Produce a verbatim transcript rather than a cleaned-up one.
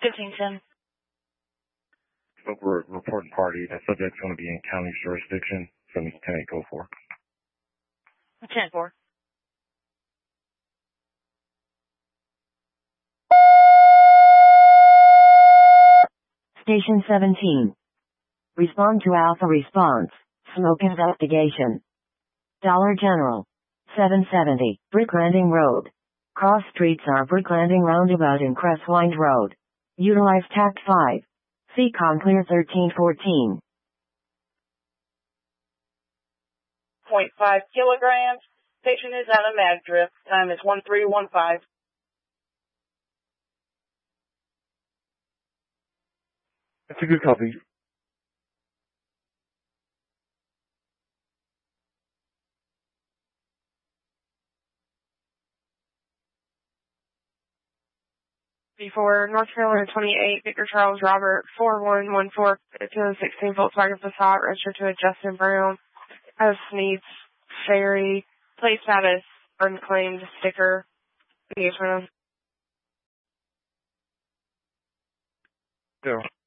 fifteen ten. Spoke re- reporting party. That subject's going to be in county jurisdiction. So Mister ten eight, go for. ten four. Station seventeen. Respond to Alpha Response. Smoke investigation. Dollar General. seven seventy. Brick Landing Road. Cross streets are Brick Landing Roundabout and Crestwind Road. Utilize Tact five. C COM clear thirteen fourteen. Point five kilograms. Station is out of Magdrift. Time is one three one five. That's a good copy. Before North Carolina twenty-eight, Victor Charles Robert, four one one four, two oh sixteen Volkswagen Passat, registered to a Justin Brown, has Sneeds Ferry, plate status, unclaimed sticker. Yes, ma'am. Zero.